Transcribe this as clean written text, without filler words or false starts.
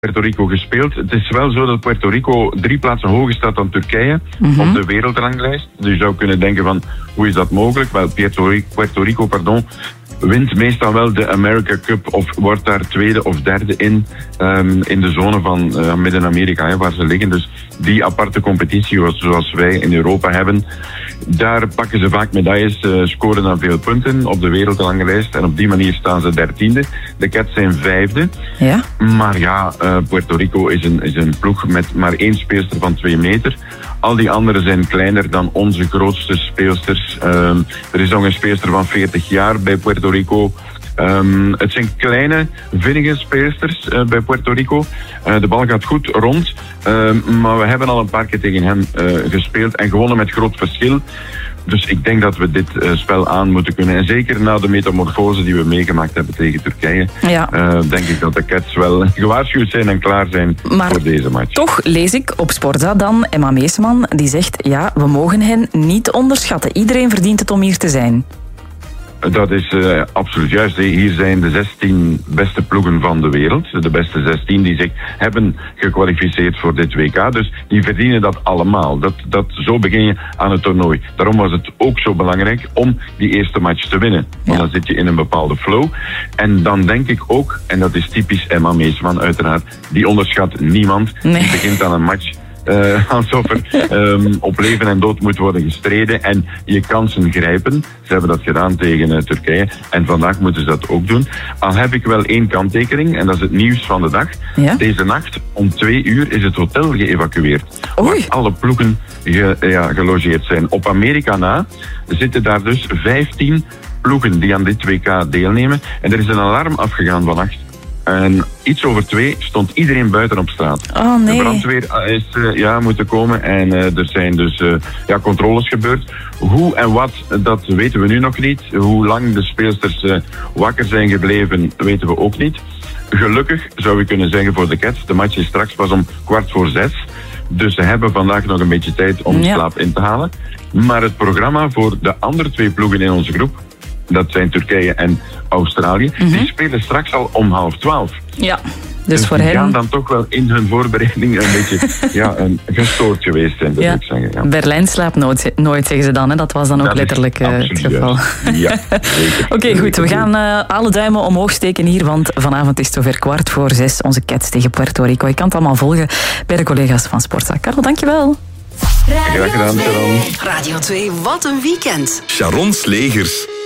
Puerto Rico gespeeld. Het is wel zo dat Puerto Rico 3 plaatsen hoger staat dan Turkije op de wereldranglijst. Dus je zou kunnen denken van, hoe is dat mogelijk? Wel, Puerto Rico, wint meestal wel de America Cup of wordt daar tweede of derde in de zone van Midden-Amerika, waar ze liggen. Dus die aparte competitie zoals wij in Europa hebben, daar pakken ze vaak medailles, scoren dan veel punten op de wereldranglijst en op die manier staan ze 13e. De Cats zijn 5e. Ja. Maar ja, Puerto Rico is een ploeg met maar 1 speelster van 2 meter. Al die anderen zijn kleiner dan onze grootste speelsters. Er is nog een speelster van 40 jaar bij Puerto Rico. Het zijn kleine, vinnige speelsters bij Puerto Rico. De bal gaat goed rond. Maar we hebben al een paar keer tegen hen gespeeld en gewonnen met groot verschil. Dus ik denk dat we dit spel aan moeten kunnen. En zeker na de metamorfose die we meegemaakt hebben tegen Turkije, denk ik dat de Cats wel gewaarschuwd zijn en klaar zijn voor deze match. Toch lees ik op Sportza dan Emma Meesman, die zegt, ja, we mogen hen niet onderschatten. Iedereen verdient het om hier te zijn. Dat is absoluut juist. Hier zijn de 16 beste ploegen van de wereld. De beste 16 die zich hebben gekwalificeerd voor dit WK. Dus die verdienen dat allemaal. Zo begin je aan het toernooi. Daarom was het ook zo belangrijk om die eerste match te winnen. Want dan zit je in een bepaalde flow. En dan denk ik ook, en dat is typisch Emma Meesman uiteraard, die onderschat niemand. Nee. Die begint aan een match alsof er op leven en dood moet worden gestreden en je kansen grijpen. Ze hebben dat gedaan tegen Turkije en vandaag moeten ze dat ook doen. Al heb ik wel 1 kanttekening en dat is het nieuws van de dag. Ja? Deze nacht om 2 uur is het hotel geëvacueerd. Waar alle ploegen gelogeerd zijn. Op Amerika na zitten daar dus 15 ploegen die aan dit WK deelnemen. En er is een alarm afgegaan vannacht. En iets over 2 stond iedereen buiten op straat. Oh, nee. De brandweer is moeten komen en er zijn dus controles gebeurd. Hoe en wat, dat weten we nu nog niet. Hoe lang de speelsters wakker zijn gebleven, weten we ook niet. Gelukkig zou je kunnen zeggen voor de Cats, de match is straks pas om 5:15. Dus ze hebben vandaag nog een beetje tijd om slaap in te halen. Maar het programma voor de andere 2 ploegen in onze groep, dat zijn Turkije en Australië, die spelen straks al om 11:30. Ja, dus voor die hen gaan dan toch wel in hun voorbereiding een beetje gestoord geweest zijn, dat ik zeggen. Ja. Berlijn slaapt nooit, zeggen ze dan. Hè? Dat was dan ook dat letterlijk het geval. Ja, zeker. Oké, goed. We gaan alle duimen omhoog steken hier, want vanavond is het zover 5:15. Onze Cats tegen Puerto Rico. Je kan het allemaal volgen bij de collega's van Sportza. Karel, dankjewel. Graag gedaan, Sharon. Radio 2, wat een weekend. Sharon Slegers.